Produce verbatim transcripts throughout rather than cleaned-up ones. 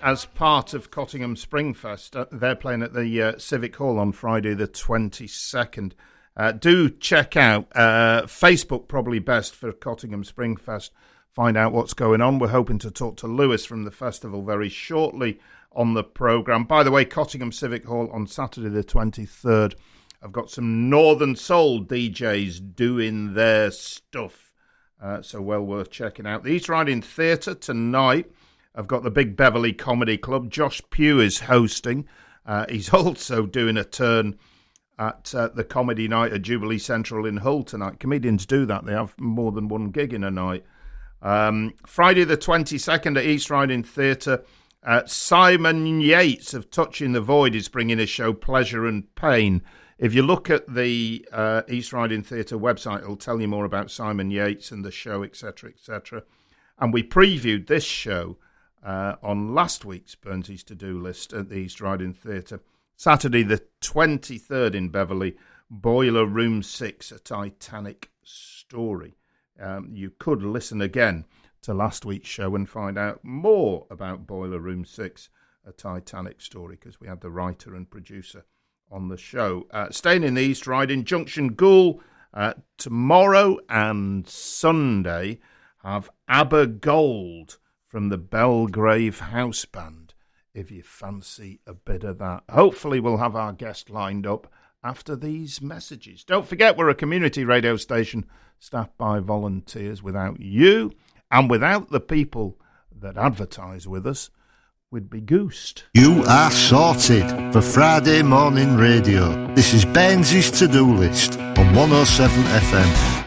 as part of Cottingham Springfest. Uh, they're playing at the uh, Civic Hall on Friday the twenty-second. Uh, do check out uh, Facebook, probably best for Cottingham Springfest. Find out what's going on. We're hoping to talk to Lewis from the festival very shortly on the programme. By the way, Cottingham Civic Hall on Saturday the twenty-third. I've got some Northern Soul D Js doing their stuff. Uh, so well worth checking out. The East Riding Theatre tonight. I've got the Big Beverley Comedy Club. Josh Pugh is hosting. Uh, he's also doing a turn at uh, the Comedy Night at Jubilee Central in Hull tonight. Comedians do that. They have more than one gig in a night. Um, Friday the twenty-second at East Riding Theatre. Uh, Simon Yates of Touching the Void is bringing his show Pleasure and Pain. If you look at the uh, East Riding Theatre website, it'll tell you more about Simon Yates and the show, et cetera, et cetera. And we previewed this show uh, on last week's Burnsy's To-Do List at the East Riding Theatre. Saturday the twenty-third in Beverley, Boiler Room six, a Titanic story. Um, you could listen again to last week's show and find out more about Boiler Room six, a Titanic story, because we had the writer and producer on the show. Uh, staying in the East Riding, Junction Ghoul uh, tomorrow and Sunday have ABBA Gold from the Belgrave House Band, if you fancy a bit of that. Hopefully we'll have our guest lined up after these messages. Don't forget, we're a community radio station staffed by volunteers. Without you and without the people that advertise with us, we'd be goosed. You are sorted for Friday morning radio. This is Burnsy's To-Do List on one oh seven F M.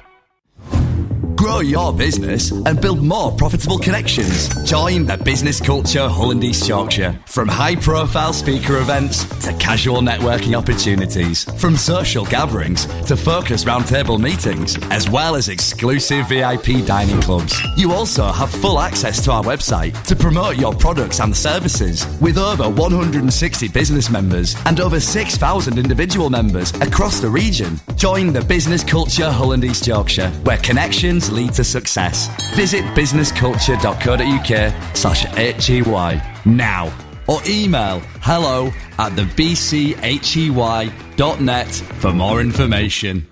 Grow your business and build more profitable connections. Join the business culture Hull and East Yorkshire. From high-profile speaker events to casual networking opportunities, from social gatherings to focused roundtable meetings, as well as exclusive V I P dining clubs. You also have full access to our website to promote your products and services. With over one hundred sixty business members and over six thousand individual members across the region, join the business culture Hull and East Yorkshire, where connections lead to success. Visit businessculture.co.uk slash H-E-Y now or email hello at the b c h e y dot net for more information.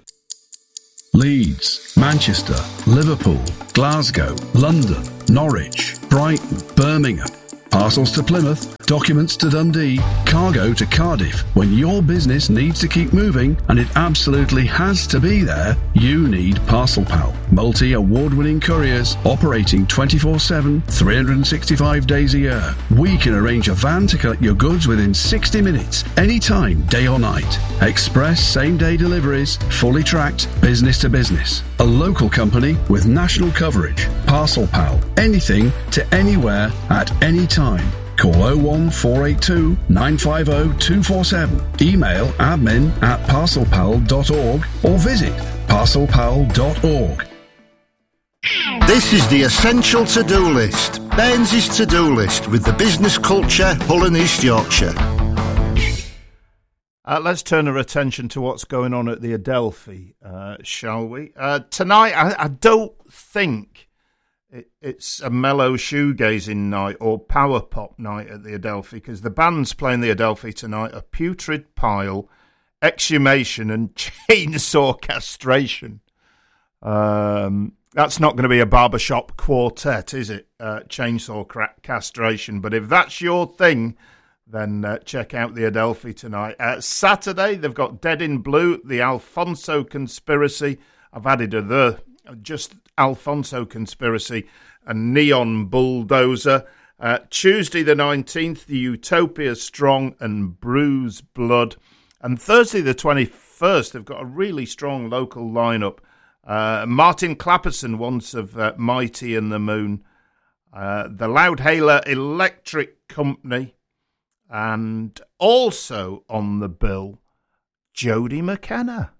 Leeds, Manchester, Liverpool, Glasgow, London, Norwich, Brighton, Birmingham. Parcels to Plymouth, documents to Dundee, cargo to Cardiff. When your business needs to keep moving, and it absolutely has to be there, you need Parcel Pal. Multi-award-winning couriers operating twenty-four seven, three hundred sixty-five days a year. We can arrange a van to collect your goods within sixty minutes, anytime, day or night. Express same-day deliveries, fully tracked, business to business. A local company with national coverage. Parcel Pal. Anything to anywhere at any time. Call oh one four eight two, nine five oh, two four seven. Email admin at parcelpal dot org or visit parcelpal dot org. This is the Essential To-Do List. Burnsy's To-Do List with the business culture Hull and East Yorkshire. Uh, let's turn our attention to what's going on at the Adelphi, uh, shall we? Uh, tonight, I, I don't think it, it's a mellow shoegazing night or power pop night at the Adelphi, because the bands playing the Adelphi tonight are Putrid Pile, Exhumation and Chainsaw Castration. Um, that's not going to be a barbershop quartet, is it? Uh, chainsaw cra- Castration. But if that's your thing, then uh, check out the Adelphi tonight. Uh, Saturday, they've got Dead in Blue, The Alfonso Conspiracy. I've added a the, just Alfonso Conspiracy and Neon Bulldozer. Uh, Tuesday the nineteenth, The Utopia Strong and Bruise Blood. And Thursday the twenty-first, they've got a really strong local lineup. Uh, Martin Clapperson, once of uh, Mighty and the Moon. Uh, the Loudhailer Electric Company. And also on the bill, Jody McKenna.